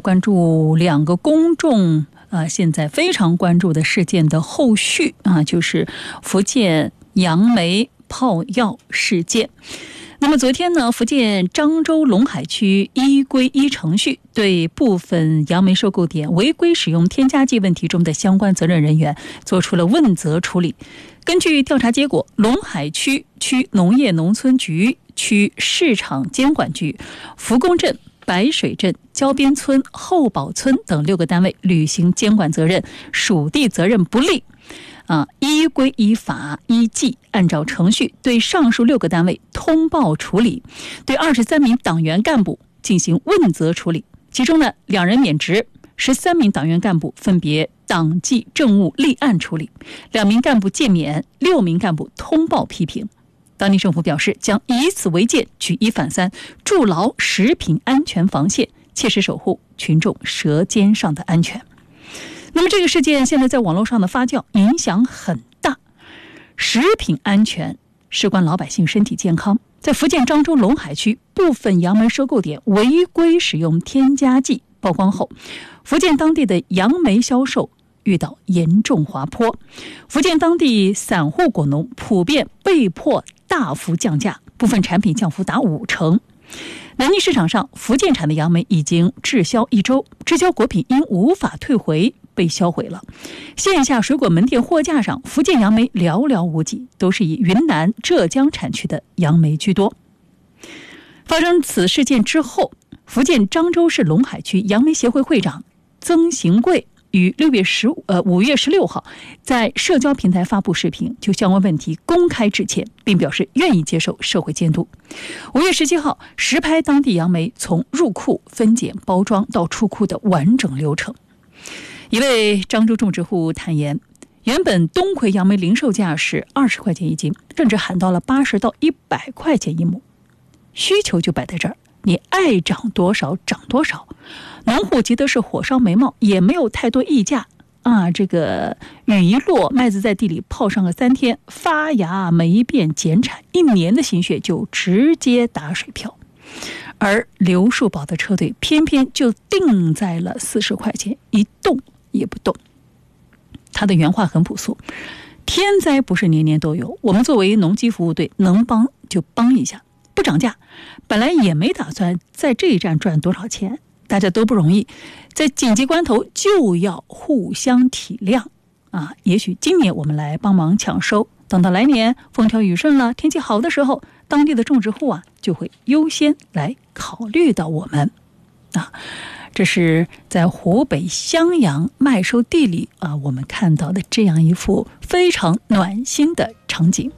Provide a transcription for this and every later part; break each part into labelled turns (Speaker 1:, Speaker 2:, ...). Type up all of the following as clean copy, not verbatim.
Speaker 1: 关注两个公众现在非常关注的事件的后续就是福建杨梅泡药事件。那么昨天呢，福建漳州龙海区依规依程序对部分杨梅收购点违规使用添加剂问题中的相关责任人员做出了问责处理。根据调查结果，龙海区区农业农村局、区市场监管局、福公镇、白水镇、交边村、后堡村等6个单位履行监管责任，属地责任不力。依规依法依纪按照程序对上述6个单位通报处理，对23名党员干部进行问责处理。其中呢，2人免职，13名党员干部分别党纪政务立案处理，2名干部诫免，6名干部通报批评。当地政府表示，将以此为鉴，举一反三，筑牢食品安全防线，切实守护群众舌尖上的安全。那么这个事件现在在网络上的发酵影响很大，食品安全事关老百姓身体健康。在福建漳州龙海区部分杨梅收购点违规使用添加剂曝光后，福建当地的杨梅销售遇到严重滑坡，福建当地散户果农普遍被迫大幅降价，部分产品降幅达50%。南京市场上，福建产的杨梅已经滞销1周，滞销果品因无法退回被销毁了。线下水果门店货架上，福建杨梅寥寥无几，都是以云南、浙江产区的杨梅居多。发生此事件之后，福建漳州市龙海区杨梅协会会长曾行贵于5月16号在社交平台发布视频，就相关问题公开致歉，并表示愿意接受社会监督。5月17号实拍当地杨梅从入库、分拣、包装到出库的完整流程。一位漳州种植户坦言，原本冬葵杨梅零售价是20块钱一斤，甚至喊到了80到100块钱一亩，需求就摆在这儿，你爱涨多少涨多少。农户急得是火烧眉毛，也没有太多议价这个雨一落，麦子在地里泡上个3天，发芽霉变减产，1年的心血就直接打水漂。而刘树宝的车队偏偏就定在了40块钱，一动也不动。他的原话很朴素，天灾不是年年都有，我们作为农机服务队能帮就帮一下，不涨价，本来也没打算在这一站赚多少钱，大家都不容易，在紧急关头就要互相体谅也许今年我们来帮忙抢收，等到来年风调雨顺了，天气好的时候，当地的种植户就会优先来考虑到我们这是在湖北襄阳麦收地里我们看到的这样一幅非常暖心的场景。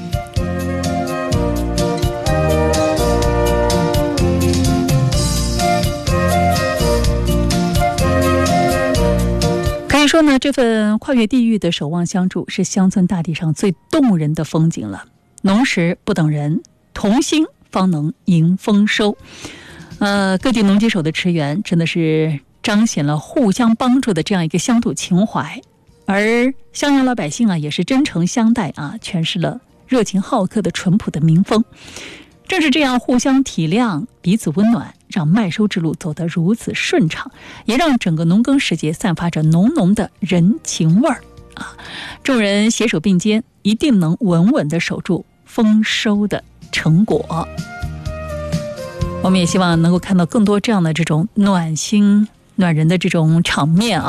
Speaker 1: 可以说呢，这份跨越地域的守望相助是乡村大地上最动人的风景了。农时不等人，同心方能迎丰收。各地农机手的驰援真的是彰显了互相帮助的这样一个乡土情怀，而襄阳老百姓也是真诚相待诠释了热情好客的淳朴的民风。正是这样互相体谅，彼此温暖，让麦收之路走得如此顺畅，也让整个农耕时节散发着浓浓的人情味儿众人携手并肩，一定能稳稳地守住丰收的成果。我们也希望能够看到更多这样的这种暖心暖人的这种场面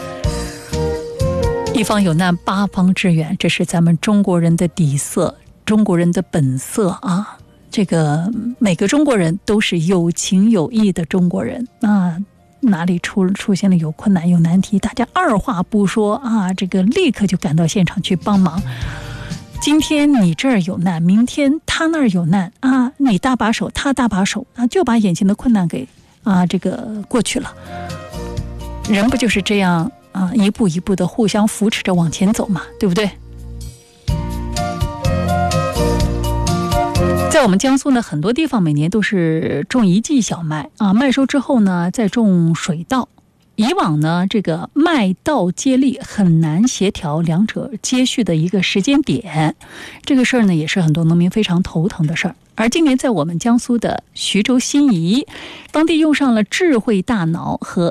Speaker 1: 一方有难八方支援，这是咱们中国人的底色，中国人的本色这个每个中国人都是有情有义的中国人哪里出现了有困难有难题，大家二话不说这个立刻就赶到现场去帮忙。今天你这儿有难，明天他那儿有难你搭把手他搭把手就把眼前的困难给这个过去了。人不就是这样一步一步的互相扶持着往前走嘛，对不对？在我们江苏呢，很多地方每年都是种1季小麦麦收之后呢再种水稻。以往呢，这个麦稻接力很难协调两者接续的一个时间点，这个事儿呢也是很多农民非常头疼的事儿。而今年在我们江苏的徐州新沂，当地用上了智慧大脑和